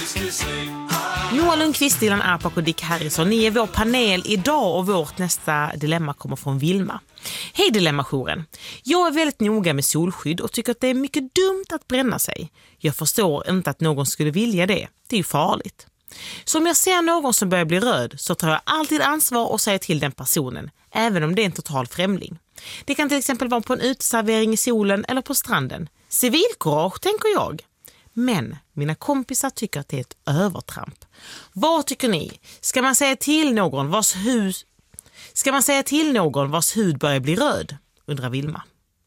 Noah Lundqvist, Dilan Arpak och Dick Harrison. Ni är vår panel idag och vårt nästa dilemma kommer från Vilma. Hej Dilemmajouren. Jag är väldigt noga med solskydd och tycker att det är mycket dumt att bränna sig. Jag förstår inte att någon skulle vilja det. Det är ju farligt. Så om jag ser någon som börjar bli röd så tar jag alltid ansvar och säger till den personen, även om det är en total främling. Det kan till exempel vara på en uteservering i solen eller på stranden. Civilkurage, tänker jag. Men mina kompisar tycker att det är ett övertramp. Vad tycker ni? Ska man säga till någon vars hud börjar bli röd? Undrar Vilma.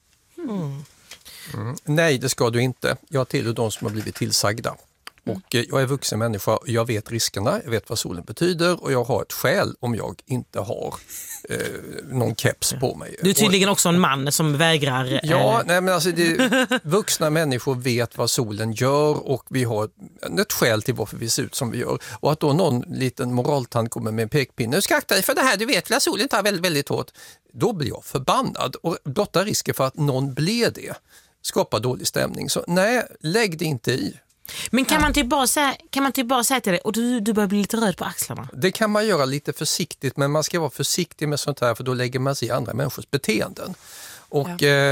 Nej, det ska du inte. Jag tillhör de som har blivit tillsagda. Och jag är vuxen människa, jag vet riskerna, jag vet vad solen betyder och jag har ett skäl om jag inte har någon keps på mig. Du är tydligen också en man som vägrar... Ja, nej, men alltså vuxna människor vet vad solen gör och vi har ett skäl till varför vi ser ut som vi gör. Och att då någon liten moraltant kommer med en pekpinne, ska akta dig för det här, du vet väl att solen tar väldigt, väldigt hårt. Då blir jag förbannad och blotta risken för att någon blir det skapar dålig stämning. Så nej, lägg det inte i. Men kan man typ bara säga till dig och du börjar bli lite röd på axlarna? Det kan man göra lite försiktigt, men man ska vara försiktig med sånt här för då lägger man sig i andra människors beteenden. Och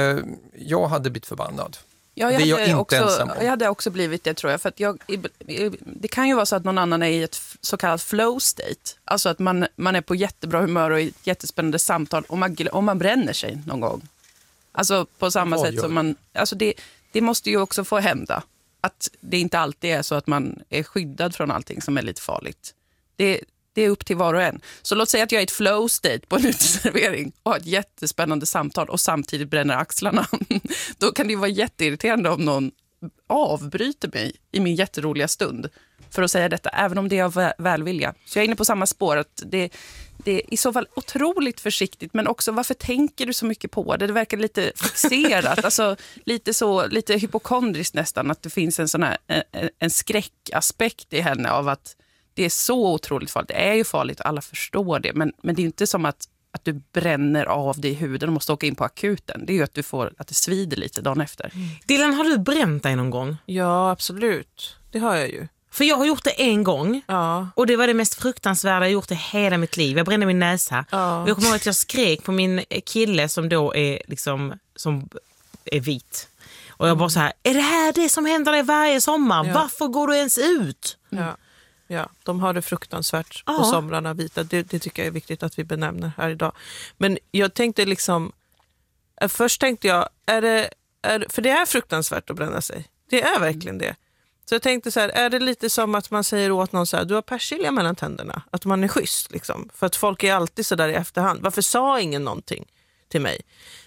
jag hade blivit förbannad. Ja, jag hade också blivit det, tror jag. För att det kan ju vara så att någon annan är i ett så kallat flow state. Alltså att man är på jättebra humör och i ett jättespännande samtal och man bränner sig någon gång. Alltså på samma sätt som man... Alltså det måste ju också få hända. Att det inte alltid är så att man är skyddad från allting som är lite farligt. Det är upp till var och en. Så låt säga att jag är i ett flow state på en uteservering och har ett jättespännande samtal och samtidigt bränner axlarna. Då kan det ju vara jätteirriterande om någon avbryter mig i min jätteroliga stund för att säga detta, även om det är av välvilja. Så jag är inne på samma spår att det är i så fall otroligt försiktigt, men också varför tänker du så mycket på det? Det verkar lite fixerat, alltså lite hypokondriskt nästan, att det finns en sån här en skräckaspekt i henne av att det är så otroligt farligt. Det är ju farligt, alla förstår det, men det är inte som att du bränner av dig i huden och måste åka in på akuten. Det är ju att det svider lite dagen efter. Dilan, har du bränt dig någon gång? Ja, absolut. Det har jag ju. För jag har gjort det en gång och det var det mest fruktansvärda jag gjort i hela mitt liv. Jag brände min näsa. Och jag kommer ihåg att jag skrek på min kille som då är liksom som är vit. Och jag bara så här, är det här det som händer dig varje sommar? Ja. Varför går du ens ut? Ja, de har det fruktansvärt på somrarna vita. Det tycker jag är viktigt att vi benämner här idag. Men jag tänkte liksom, först tänkte jag, för det är fruktansvärt att bränna sig. Det är verkligen det. Så jag tänkte så här, är det lite som att man säger åt någon så här, du har persilja mellan tänderna, att man är schysst liksom. För att folk är alltid så där i efterhand. Varför sa ingen någonting till mig?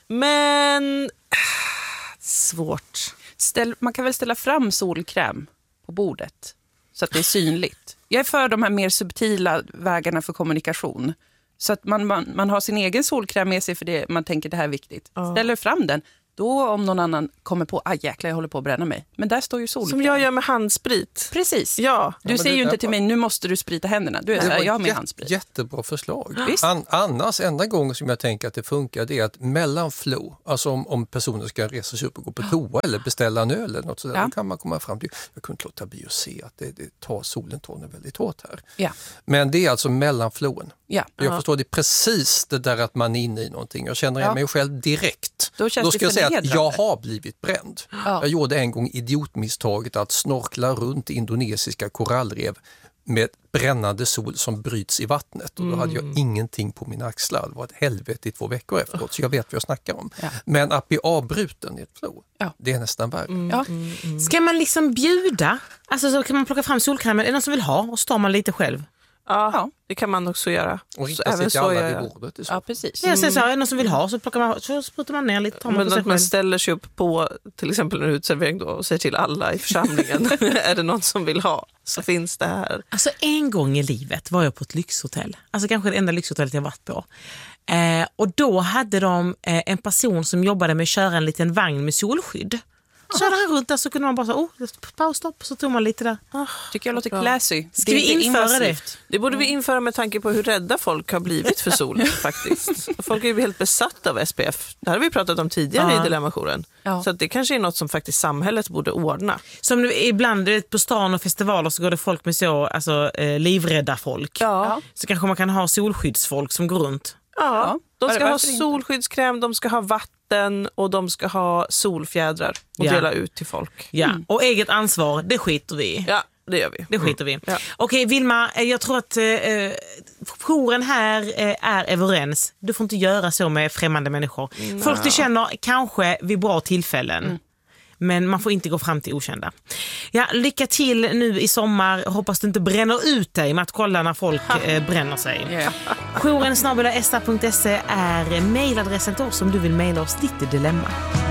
Men svårt. Man kan väl ställa fram solkräm på bordet så att det är synligt. Jag är för de här mer subtila vägarna för kommunikation. Så att man har sin egen solkräm med sig för det man tänker det här är viktigt. Ställer fram den. Då om någon annan kommer på, jäklar jag håller på att bränna mig. Men där står ju solkräm. Som jag gör med handsprit. Precis. Ja. Du säger ju inte till mig, nu måste du sprita händerna. Du är så här, jag har med handsprit. Jättebra förslag. Annars, enda gången som jag tänker att det funkar, det är att mellan flow, alltså om personen ska resa sig upp och gå på toa eller beställa en öl eller något sådär, då kan man komma fram till, jag kunde inte låta bli att se att solen tar väldigt hårt här. Ja. Men det är alltså mellan flowen. Ja. Jag förstår det precis det där att man är inne i någonting. Jag känner mig själv direkt. Då ska jag säga att jag har blivit bränd. Jag gjorde en gång idiotmisstaget att snorkla runt indonesiska korallrev med brännande sol som bryts i vattnet. Och då hade jag ingenting på mina axlar. Det var ett helvete i 2 veckor efteråt, så jag vet vad jag snackar om. Ja. Men att bli avbruten i ett flow, det är nästan värre. Ska man liksom bjuda? Alltså så kan man plocka fram solkrämen, är det någon som vill ha? Och så tar man lite själv. Ja, det kan man också göra. Och rikta sig till alla vid bordet. Ja, precis. Jag säger så här, är det någon som vill ha så så sprutar man ner lite. Men man ställer sig upp på till exempel en utservering då och säger till alla i församlingen, är det någon som vill ha så finns det här. Alltså en gång i livet var jag på ett lyxhotell. Alltså kanske det enda lyxhotellet jag varit på. Och då hade de en person som jobbade med att köra en liten vagn med solskydd. körde han runt där så kunde man bara säga, paus, stopp, så tog man lite där. Tycker jag låter classy. Ska vi införa det? Det borde vi införa med tanke på hur rädda folk har blivit för sol faktiskt. Folk är ju helt besatta av SPF. Det här har vi pratat om tidigare i Dilemma-jouren. Ja. Så att det kanske är något som faktiskt samhället borde ordna. Som ibland på stan och festivaler så går det folk med så livrädda folk. Ja. Så kanske man kan ha solskyddsfolk som går runt. Ja, de ska ha solskyddskräm, de ska ha vatten och de ska ha solfjädrar och dela ut till folk. Ja, och eget ansvar, det skiter vi i. Ja, det gör vi. Det skiter vi. Ja. Okej, Vilma, jag tror att jouren här är överens. Du får inte göra så med främmande människor. Folk du känner kanske vid bra tillfällen. Men man får inte gå fram till okända. Ja, lycka till nu i sommar. Hoppas du inte bränner ut dig med att kolla när folk bränner sig. Yeah. Jouren@esta.se är mejladressen till oss om du vill mejla oss ditt dilemma.